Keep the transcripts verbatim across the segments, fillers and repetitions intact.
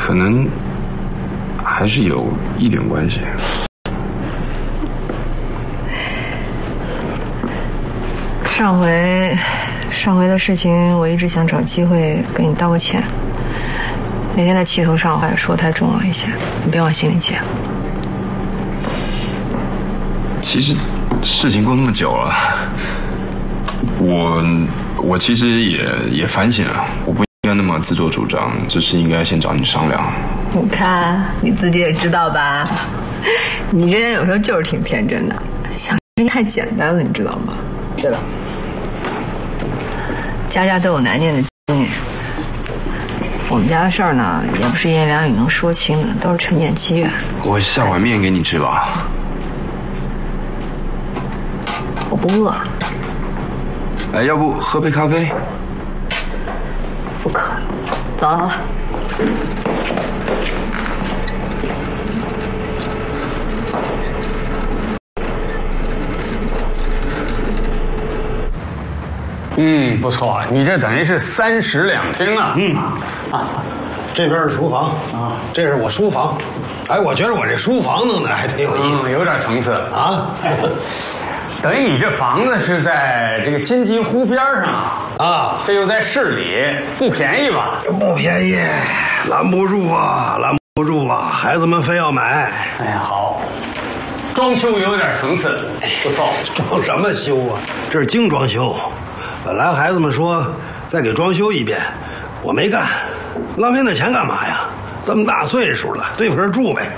可能还是有一点关系。 上回，上回的事情，我一直想找机会跟你道个歉。那天在气头上，我还说太重了一些，你别往心里记。 其实事情过那么久了，我我其实也也反省了，我不应该那么自作主张，这事应该先找你商量。 你看你自己也知道吧，你这人有时候就是挺天真的，想事情太简单了，你知道吗？对吧？家家都有难念的经。我们家的事儿呢，也不是一言两语能说清的，都是陈年积怨。 我下碗面给你吃吧。 我不饿。 哎，要不喝杯咖啡？ 不渴。走了，好了。 嗯，不错，你这等于是三室两厅啊。 嗯啊，这边是厨房啊，这是我书房。哎，我觉得我这书房弄得还挺有意思， 嗯、有点层次啊。 等于你这房子是在这个金鸡湖边上啊，这又在市里，不便宜吧？ 不便宜，拦不住啊，拦不住啊，孩子们非要买。 哎呀，好，装修有点层次，不错。 装什么修啊？这是精装修。本来孩子们说再给装修一遍，我没干，浪费那钱干嘛呀？这么大岁数了，对付着住呗。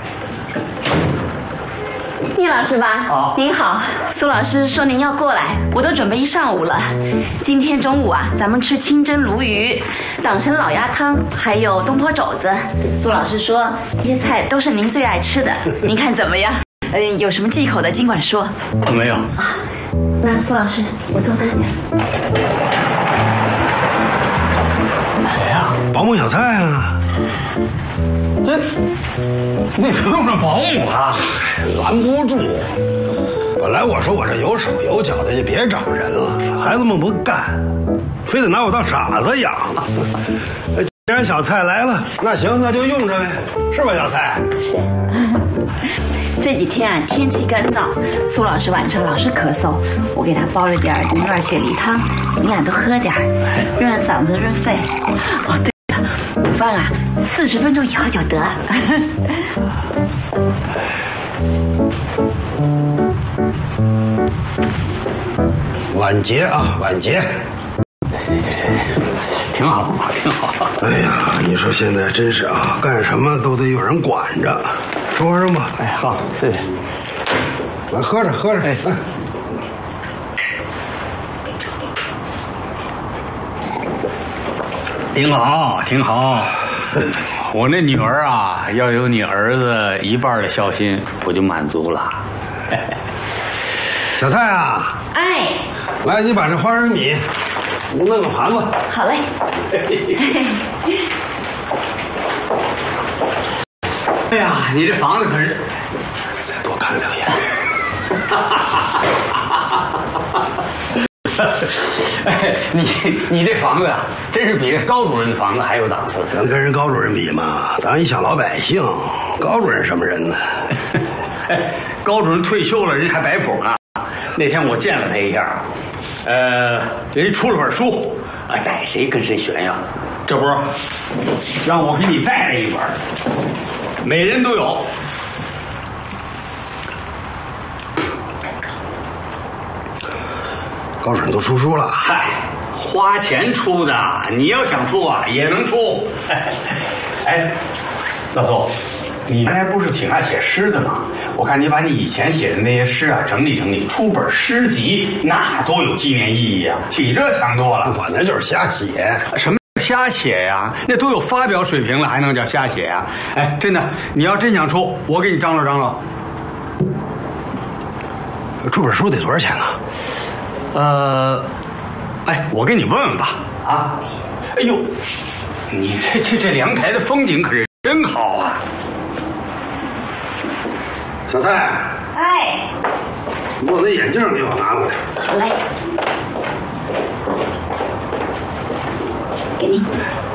聂老师吧， 好， 您好。苏老师说您要过来，我都准备一上午了。今天中午啊，咱们吃清蒸鲈鱼、党参老鸭汤，还有东坡肘子。苏老师说这些菜都是您最爱吃的，您看怎么样？嗯，有什么忌口的尽管说。 没有。 啊，那苏老师，我坐跟前。 谁呀、啊？ 保姆小蔡啊。 那那都用上保姆了， 拦不住。本来我说我这有手有脚的就别找人了，孩子们不干，非得拿我当傻子养。既然小蔡来了，那行，那就用着呗，是吧，小蔡？ 是。这几天啊，天气干燥，苏老师晚上老是咳嗽，我给他煲了点银耳雪梨汤，你俩都喝点，润润嗓子，润肺。哦，对。午饭啊，四十分钟以后就得。 晚节啊，晚节。 挺好，挺好。 哎呀，你说现在真是啊，干什么都得有人管着。说话声吧。 哎，好，谢谢。 来，喝着，喝着。哎，来。 挺好，挺好。我那女儿啊，要有你儿子一半的孝心，我就满足了。 小蔡啊， 哎， 来，你把这花生米，你弄个盘子。 好嘞。 哎呀，你这房子可是…… 再多看两眼。 哎，你你这房子啊，真是比高主任的房子还有档次。 咱跟人高主任比嘛，咱一小老百姓，高主任什么人呢？ 高主任退休了，人还摆谱呢。那天我见了他一下，呃，人家出了本书，啊，逮谁跟谁炫耀。这不，让我给你带了一本，每人都有。 高主任都出书了。 嗨，花钱出的，你要想出啊，也能出。哎，老宋，你原来不是挺爱写诗的吗？我看你把你以前写的那些诗啊整理整理，出本诗集，那多有纪念意义啊，比这强多了。 我那就是瞎写。 什么瞎写呀？那都有发表水平了，还能叫瞎写呀？哎，真的，你要真想出，我给你张罗张罗。 出本书得多少钱呢？ 呃，哎，我给你问问吧。啊，哎呦，你这这这阳台的风景可是真好啊！ 小蔡， 哎， 你把我那眼镜给我拿过来。 好嘞，给你。